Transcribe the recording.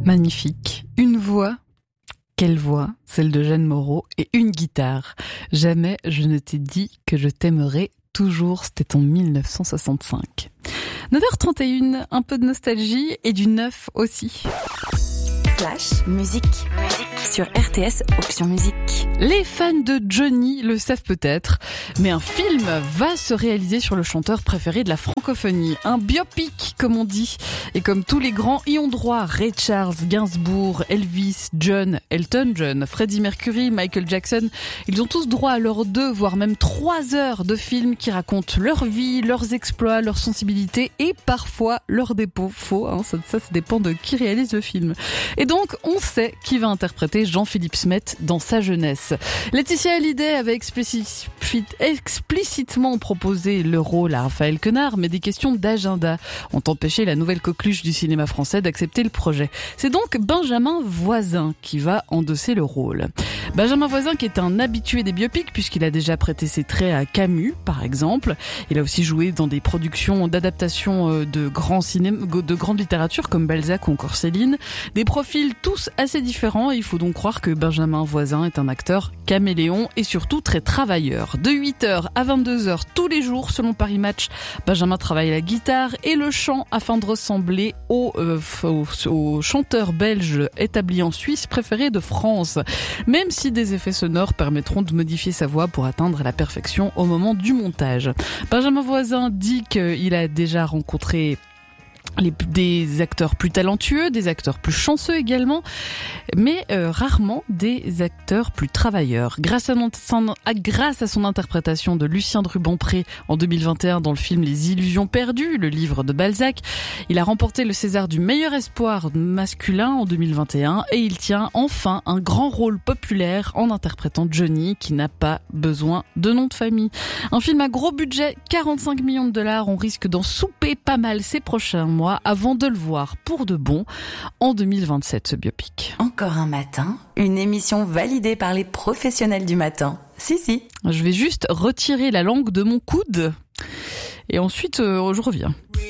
Magnifique. Une voix. Quelle voix, celle de Jeanne Moreau, et une guitare. Jamais je ne t'ai dit que je t'aimerais toujours, c'était en 1965. 9h31, un peu de nostalgie et du neuf aussi. Flash, musique sur RTS Option Musique. Les fans de Johnny le savent peut-être, mais un film va se réaliser sur le chanteur préféré de la francophonie. Un biopic, comme on dit. Et comme tous les grands y ont droit, Ray Charles, Gainsbourg, Elvis, Elton John, Freddie Mercury, Michael Jackson, ils ont tous droit à leurs 2, voire même 3 heures de films qui racontent leur vie, leurs exploits, leur sensibilité et parfois leurs dépôts faux. Ça dépend de qui réalise le film. Et donc, on sait qui va interpréter Jean-Philippe Smet dans sa jeunesse. Laetitia Hallyday avait explicitement proposé le rôle à Raphaël Quenard, mais des questions d'agenda ont empêché la nouvelle coqueluche du cinéma français d'accepter le projet. C'est donc Benjamin Voisin qui va endosser le rôle. Benjamin Voisin qui est un habitué des biopics puisqu'il a déjà prêté ses traits à Camus, par exemple. Il a aussi joué dans des productions d'adaptation de grande littérature comme Balzac ou encore Céline. Des profils tous assez différents et il faut donc croire que Benjamin Voisin est un acteur caméléon et surtout très travailleur. De 8h à 22h tous les jours selon Paris Match, Benjamin travaille la guitare et le chant afin de ressembler au chanteur belge établi en Suisse préféré de France. Même si des effets sonores permettront de modifier sa voix pour atteindre la perfection au moment du montage. Benjamin Voisin dit qu'il a déjà rencontré des acteurs plus talentueux, des acteurs plus chanceux également, mais rarement des acteurs plus travailleurs. Grâce à son interprétation de Lucien de Rubempré en 2021 dans le film Les Illusions perdues, le livre de Balzac, il a remporté le César du meilleur espoir masculin en 2021 et il tient enfin un grand rôle populaire en interprétant Johnny qui n'a pas besoin de nom de famille. Un film à gros budget, 45 millions de dollars, on risque d'en souper pas mal ces prochains mois avant de le voir pour de bon en 2027, ce biopic. Encore un matin, une émission validée par les professionnels du matin. Si. Je vais juste retirer la langue de mon coude et ensuite je reviens.